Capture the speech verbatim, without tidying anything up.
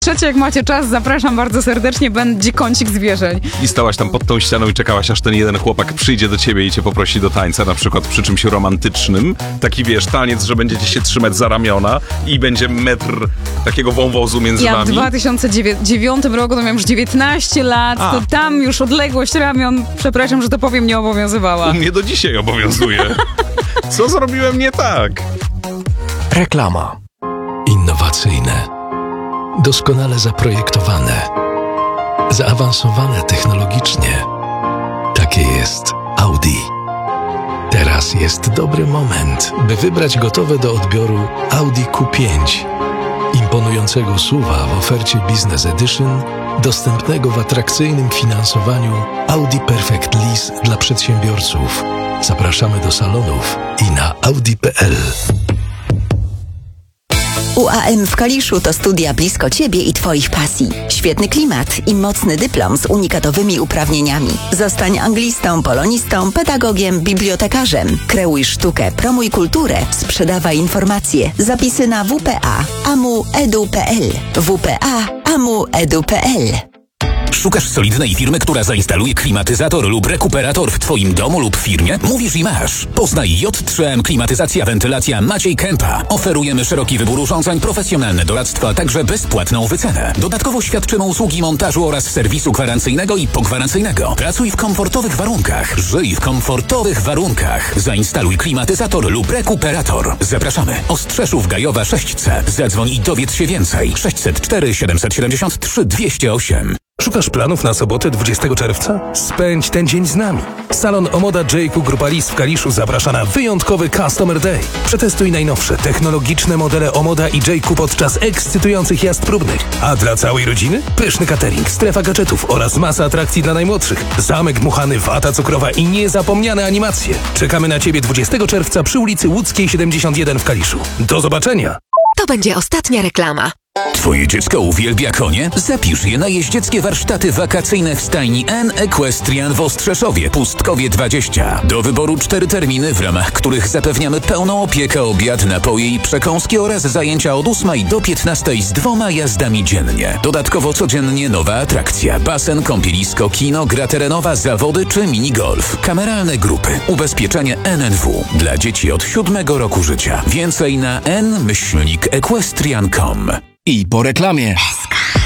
piszecie, jak macie czas, zapraszam bardzo serdecznie, będzie kącik zwierzeń. I stałaś tam pod tą ścianą i czekałaś, aż ten jeden chłopak przyjdzie do ciebie i cię poprosi do tańca, na przykład przy czymś romantycznym. Taki, wiesz, taniec, że będziecie się trzymać za ramiona i będzie metr takiego wąwozu między Ja wami. w dwa tysiące dziewiątym roku, to miałem już dziewiętnaście lat, A. to tam już odległość ramion, przepraszam, że to powiem, nie obowiązywała. U mnie do dzisiaj obowiązuje. Co zrobiłem nie tak? Reklama. Innowacyjne. Doskonale zaprojektowane. Zaawansowane technologicznie. Takie jest Audi. Teraz jest dobry moment, by wybrać gotowe do odbioru Audi Q pięć. Imponującego S U V-a w ofercie Business Edition, dostępnego w atrakcyjnym finansowaniu Audi Perfect Lease dla przedsiębiorców. Zapraszamy do salonów i na audi kropka p l. U A M w Kaliszu to studia blisko Ciebie i Twoich pasji. Świetny klimat i mocny dyplom z unikatowymi uprawnieniami. Zostań anglistą, polonistą, pedagogiem, bibliotekarzem. Kreuj sztukę, promuj kulturę, sprzedawaj informacje. Zapisy na w p a amu edu kropka p l. w p a amu edu kropka p l. Szukasz solidnej firmy, która zainstaluje klimatyzator lub rekuperator w Twoim domu lub firmie? Mówisz i masz. Poznaj J trzy M Klimatyzacja Wentylacja Maciej Kępa. Oferujemy szeroki wybór urządzeń, profesjonalne doradztwo, a także bezpłatną wycenę. Dodatkowo świadczymy usługi montażu oraz serwisu gwarancyjnego i pogwarancyjnego. Pracuj w komfortowych warunkach. Żyj w komfortowych warunkach. Zainstaluj klimatyzator lub rekuperator. Zapraszamy. Ostrzeszów Gajowa sześć C. Zadzwoń i dowiedz się więcej. sześćset cztery siedemset siedemdziesiąt trzy dwieście osiem. Szukasz planów na sobotę dwudziestego czerwca? Spędź ten dzień z nami. Salon Omoda J Q Grupa Lis w Kaliszu zaprasza na wyjątkowy Customer Day. Przetestuj najnowsze, technologiczne modele Omoda i J Q podczas ekscytujących jazd próbnych. A dla całej rodziny? Pyszny catering, strefa gadżetów oraz masa atrakcji dla najmłodszych. Zamek dmuchany, wata cukrowa i niezapomniane animacje. Czekamy na Ciebie dwudziestego czerwca przy ulicy Łódzkiej siedemdziesiąt jeden w Kaliszu. Do zobaczenia! To będzie ostatnia reklama. Twoje dziecko uwielbia konie? Zapisz je na jeździeckie warsztaty wakacyjne w stajni N Equestrian w Ostrzeszowie, Pustkowie dwadzieścia. Do wyboru cztery terminy, w ramach których zapewniamy pełną opiekę, obiad, napoje i przekąski oraz zajęcia od ósmej do piętnastej z dwoma jazdami dziennie. Dodatkowo codziennie nowa atrakcja, basen, kąpielisko, kino, gra terenowa, zawody czy minigolf. Kameralne grupy, ubezpieczenie N N W dla dzieci od siódmego roku życia. Więcej na n myślnik equestrian kropka com. I po reklamie.